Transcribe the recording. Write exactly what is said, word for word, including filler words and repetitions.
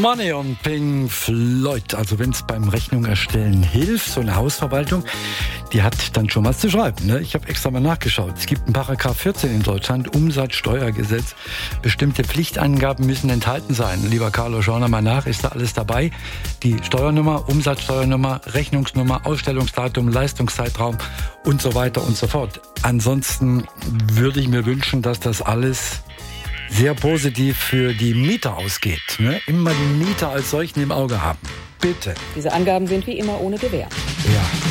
Money on Pink Floyd. Also wenn es beim Rechnung erstellen hilft, so eine Hausverwaltung, die hat dann schon was zu schreiben. Ne? Ich habe extra mal nachgeschaut. Es gibt einen Paragraph vierzehn in Deutschland, Umsatzsteuergesetz. Bestimmte Pflichtangaben müssen enthalten sein. Lieber Carlo, schau noch mal nach, ist da alles dabei? Die Steuernummer, Umsatzsteuernummer, Rechnungsnummer, Ausstellungsdatum, Leistungszeitraum und so weiter und so fort. Ansonsten würde ich mir wünschen, dass das alles sehr positiv für die Mieter ausgeht. Ne? Immer die Mieter als solchen im Auge haben. Bitte. Diese Angaben sind wie immer ohne Gewähr. Ja.